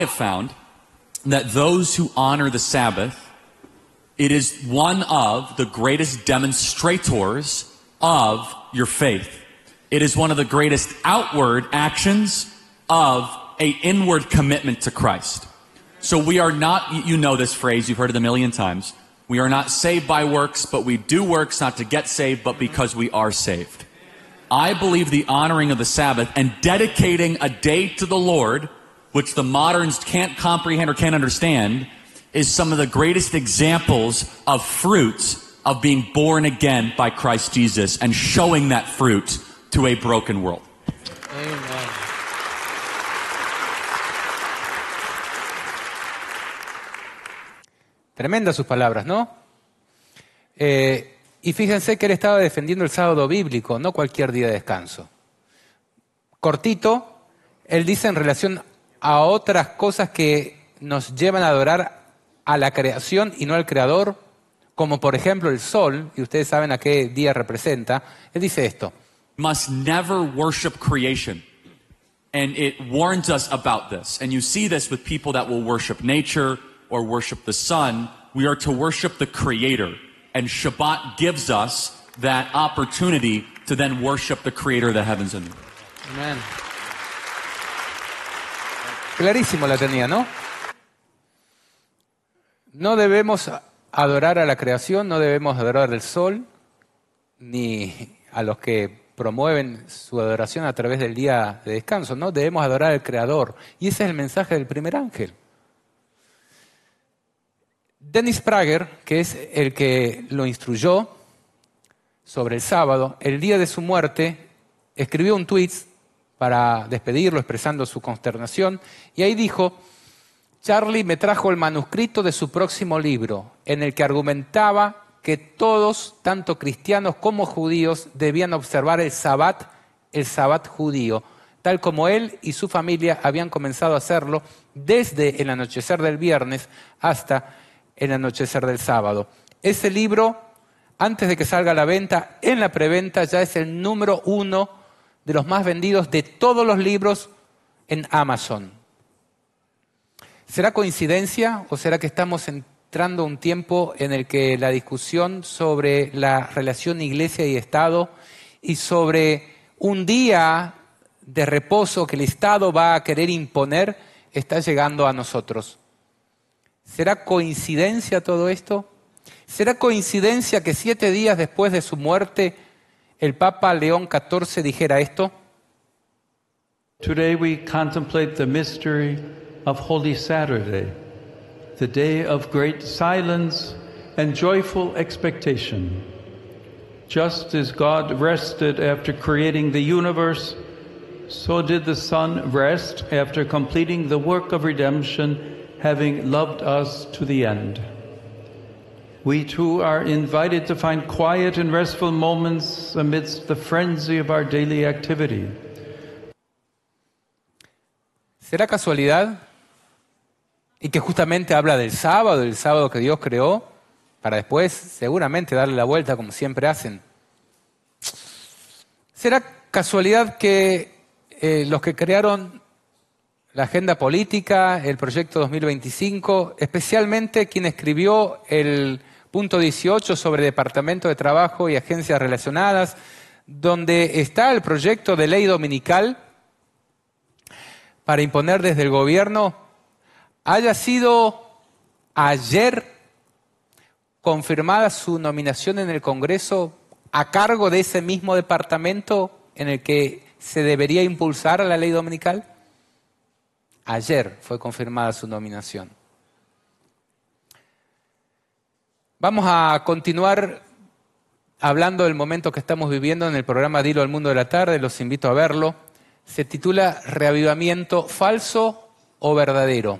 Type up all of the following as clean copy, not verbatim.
have found that those who honor the Sabbath, it is one of the greatest demonstrators of your faith. It is one of the greatest outward actions of an inward commitment to Christ. So we are not, you know this phrase, you've heard it a million times. We are not saved by works, but we do works not to get saved, but because we are saved. I believe the honoring of the Sabbath and dedicating a day to the Lord, which the moderns can't comprehend or can't understand, is some of the greatest examples of fruits of being born again by Christ Jesus and showing that fruit to a broken world. Amen. Tremendas sus palabras, ¿no? Y fíjense que él estaba defendiendo el sábado bíblico, no cualquier día de descanso. Cortito, él dice en relación a otras cosas que nos llevan a adorar a la creación y no al creador, como por ejemplo el sol, y ustedes saben a qué día representa. Él dice esto: must never worship creation. And it warns us about this. And you see this with people that will worship nature or worship the sun. We are to worship the Creator. And Shabbat gives us that opportunity to then worship the Creator of the heavens and the earth. Amén. Clarísimo la tenía, ¿no? No debemos adorar a la creación, no debemos adorar al sol, ni a los que promueven su adoración a través del día de descanso, ¿no? Debemos adorar al Creador. Y ese es el mensaje del primer ángel. Dennis Prager, que es el que lo instruyó sobre el sábado, el día de su muerte, escribió un tweet para despedirlo, expresando su consternación, y ahí dijo: Charlie me trajo el manuscrito de su próximo libro, en el que argumentaba que todos, tanto cristianos como judíos, debían observar el Sabbat judío, tal como él y su familia habían comenzado a hacerlo desde el anochecer del viernes hasta el anochecer del sábado. Ese libro, antes de que salga a la venta, en la preventa ya es el número 1 de los más vendidos de todos los libros en Amazon. ¿Será coincidencia o será que estamos entrando a un tiempo en el que la discusión sobre la relación iglesia y Estado y sobre un día de reposo que el Estado va a querer imponer está llegando a nosotros? ¿Será coincidencia todo esto? ¿Será coincidencia que 7 días después de su muerte el Papa León XIV dijera esto? Today we contemplate the mystery of Holy Saturday, the day of great silence and joyful expectation. Just as God rested after creating the universe, so did the Son rest after completing the work of redemption, having loved us to the end. We too are invited to find quiet and restful moments amidst the frenzy of our daily activity. ¿Será casualidad? Y que justamente habla del sábado que Dios creó, para después seguramente darle la vuelta como siempre hacen. ¿Será casualidad que los que crearon la agenda política, el proyecto 2025, especialmente quien escribió el punto 18 sobre Departamento de Trabajo y agencias relacionadas, donde está el proyecto de ley dominical para imponer desde el gobierno, haya sido ayer confirmada su nominación en el Congreso a cargo de ese mismo departamento en el que se debería impulsar la ley dominical? Ayer fue confirmada su nominación. Vamos a continuar hablando del momento que estamos viviendo en el programa Dilo al Mundo de la Tarde. Los invito a verlo. Se titula Reavivamiento falso o verdadero.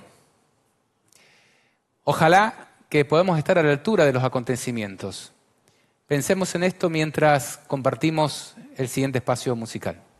Ojalá que podamos estar a la altura de los acontecimientos. Pensemos en esto mientras compartimos el siguiente espacio musical.